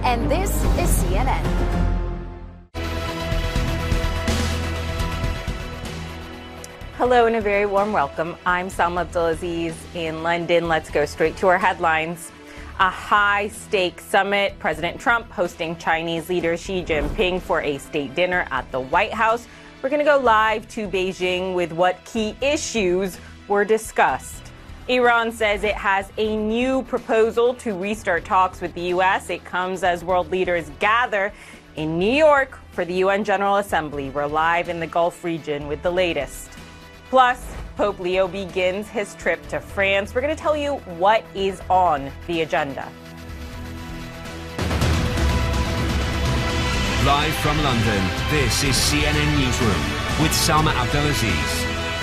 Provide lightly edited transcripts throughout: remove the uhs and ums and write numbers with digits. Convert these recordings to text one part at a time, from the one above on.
and this is CNN. Hello and a very warm welcome. I'm Salma Abdulaziz in London. Let's go straight to our headlines. A high-stakes summit, President Trump hosting Chinese leader Xi Jinping for a state dinner at the White House. We're going to go live to Beijing with what key issues were discussed. Iran says it has a new proposal to restart talks with the U.S. It comes as world leaders gather in New York for the UN General Assembly. We're live in the Gulf region with the latest. Plus, Pope Leo begins his trip to France. We're going to tell you what is on the agenda. Live from London, this is CNN Newsroom with Salma Abdulaziz.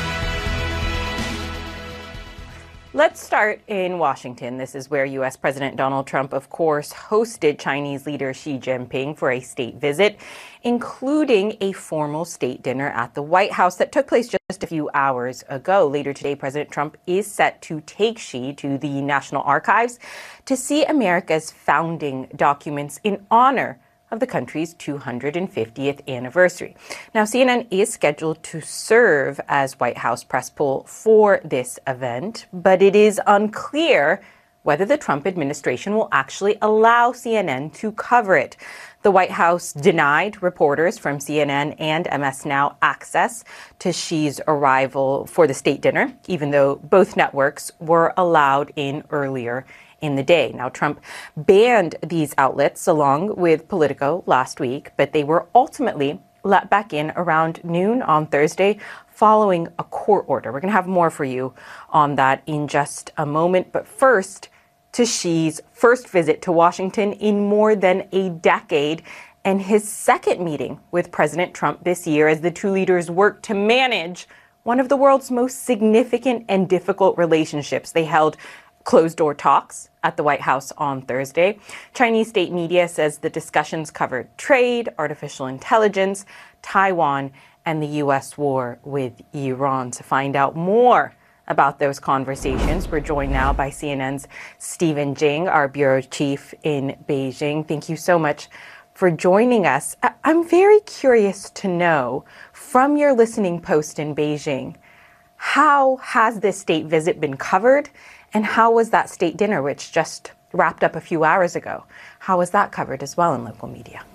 Let's start in Washington. This is where U.S. President Donald Trump, of course, hosted Chinese leader Xi Jinping for a state visit, including a formal state dinner at the White House that took place just a few hours ago. Later today, President Trump is set to take Xi to the National Archives to see America's founding documents in honor of the country's 250th anniversary. Now, CNN is scheduled to serve as White House press pool for this event, but it is unclear whether the Trump administration will actually allow CNN to cover it. The White House denied reporters from CNN and MS Now access to Xi's arrival for the state dinner, even though both networks were allowed in earlier in the day. Now, Trump banned these outlets along with Politico last week, but they were ultimately let back in around noon on Thursday following a court order. We're going to have more for you on that in just a moment. But first, to Xi's first visit to Washington in more than a decade and his second meeting with President Trump this year as the two leaders work to manage one of the world's most significant and difficult relationships. They held closed-door talks at the White House on Thursday. Chinese state media says the discussions covered trade, artificial intelligence, Taiwan, and the U.S. war with Iran. To find out more about those conversations, we're joined now by CNN's Stephen Jing, our bureau chief in Beijing. Thank you so much for joining us. I'm very curious to know, from your listening post in Beijing, how has this state visit been covered? And how was that state dinner, which just wrapped up a few hours ago? How was that covered as well in local media?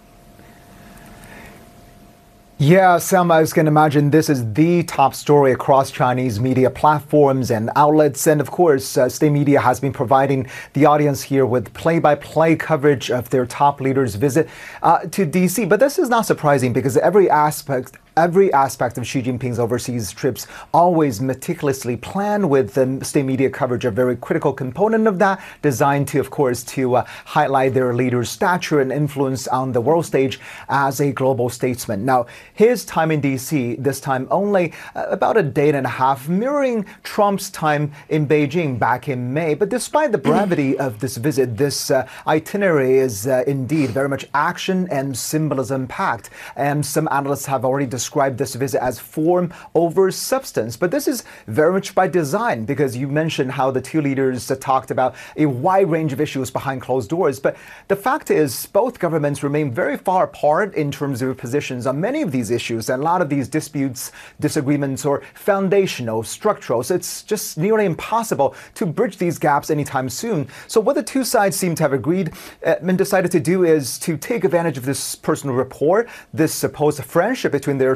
Yeah, Selma, I can imagine this is the top story across Chinese media platforms and outlets. And of course, state media has been providing the audience here with play-by-play coverage of their top leaders' visit to D.C. But this is not surprising because every aspect of Xi Jinping's overseas trips always meticulously planned, with the state media coverage a very critical component of that, designed to, of course, to highlight their leader's stature and influence on the world stage as a global statesman. Now, his time in D.C., this time only about a day and a half, mirroring Trump's time in Beijing back in May. But despite the brevity of this visit, this itinerary is indeed very much action and symbolism packed. And some analysts have already described this visit as form over substance. But this is very much by design, because you mentioned how the two leaders talked about a wide range of issues behind closed doors. But the fact is, both governments remain very far apart in terms of their positions on many of these issues. And a lot of these disputes, disagreements are foundational, structural. So it's just nearly impossible to bridge these gaps anytime soon. So what the two sides seem to have agreed and decided to do is to take advantage of this personal rapport, this supposed friendship between their